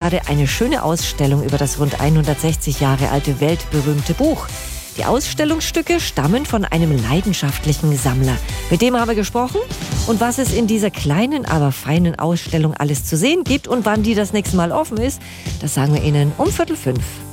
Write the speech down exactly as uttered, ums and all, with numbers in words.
gerade eine schöne Ausstellung über das rund hundertsechzig Jahre alte weltberühmte Buch. Die Ausstellungsstücke stammen von einem leidenschaftlichen Sammler. Mit dem haben wir gesprochen. Und was es in dieser kleinen, aber feinen Ausstellung alles zu sehen gibt und wann die das nächste Mal offen ist, das sagen wir Ihnen um Viertel fünf.